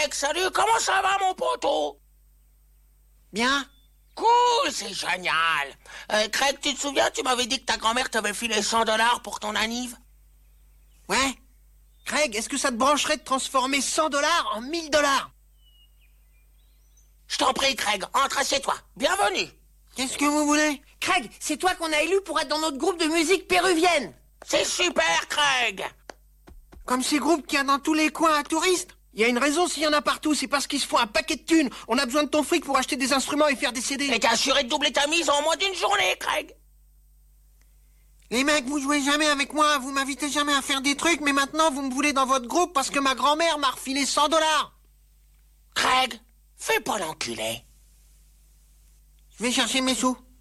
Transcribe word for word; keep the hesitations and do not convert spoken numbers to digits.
Craig, salut, comment ça va, mon poteau? Bien. Cool, c'est génial. Euh, Craig, tu te souviens, tu m'avais dit que ta grand-mère t'avait filé cent dollars pour ton anniv? Ouais. Craig, est-ce que ça te brancherait de transformer cent dollars en mille dollars? Je t'en prie, Craig, entre, assieds-toi. Bienvenue. Qu'est-ce que vous voulez? Craig, c'est toi qu'on a élu pour être dans notre groupe de musique péruvienne. C'est super, Craig. Comme ces groupes qu'il y a dans tous les coins à touristes. Il y a une raison s'il y en a partout, c'est parce qu'ils se font un paquet de thunes. On a besoin de ton fric pour acheter des instruments et faire des C D. Et t'es assuré de doubler ta mise en moins d'une journée, Craig. Les mecs, vous jouez jamais avec moi, vous m'invitez jamais à faire des trucs, mais maintenant vous me voulez dans votre groupe parce que ma grand-mère m'a refilé cent dollars. Craig, fais pas l'enculé. Je vais chercher mes sous.